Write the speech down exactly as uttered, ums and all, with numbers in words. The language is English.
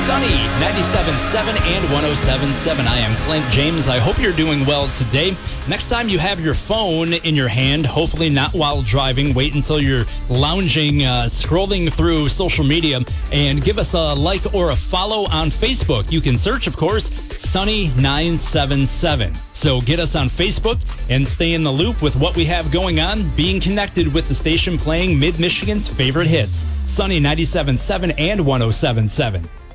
Sunny ninety-seven point seven and one oh seven point seven. I am Clint James. I hope you're doing well today. Next time you have your phone in your hand, hopefully not while driving, wait until you're lounging, uh, scrolling through social media, and give us a like or a follow on Facebook. You can search, of course, Sunny nine seven seven. So get us on Facebook and stay in the loop with what we have going on, being connected with the station playing Mid-Michigan's favorite hits, Sunny ninety-seven point seven and one oh seven point seven.